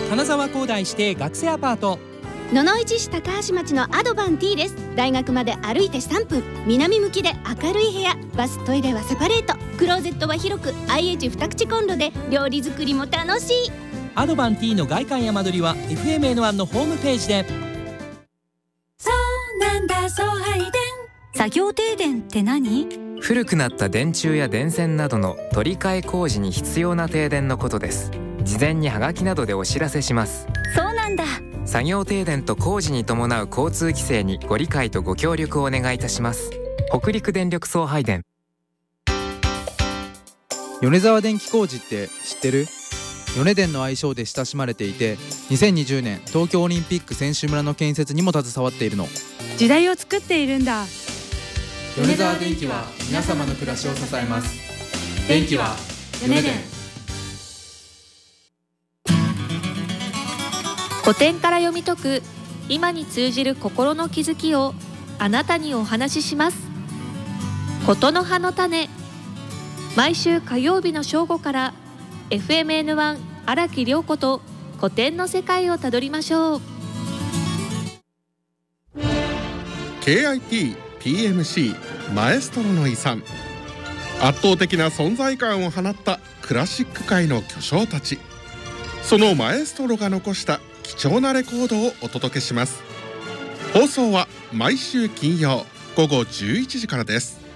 金沢工大指定学生アパート。 野々市市高橋町のアドバン T です。大学まで歩いて3分、南向きで明るい部屋、バストイレはセパレート、クローゼットは広く IH 二口コンロで料理作りも楽しい。 アドバン T の外観や間取りは FMN1 のホームページで。 そうなんだ、送配電。作業停電って何？ 古くなった電柱や電線などの取り替え工事に必要な停電のことです。事前にハガキなどでお知らせします。 そうなんだ。 作業停電と工事に伴う交通規制にご理解とご協力をお願いいたします。北陸電力送配電。 米沢電気工事って知ってる？米電の愛称で親しまれていて、2020年東京オリンピック選手村の建設にも携わっているの。 時代を作っているんだ。 米沢電機は皆様の暮らしを支えます。電気は米電。 古典から読み解く今に通じる心の気づきをあなたにお話しします。ことの葉の種。毎週火曜日の正午から FMN1 荒木涼子と古典の世界をたどりましょう。 KIT-PMC マエストロの遺産。圧倒的な存在感を放ったクラシック界の巨匠たち、そのマエストロが残した貴重なレコードをお届けします。放送は毎週金曜午後11時からです。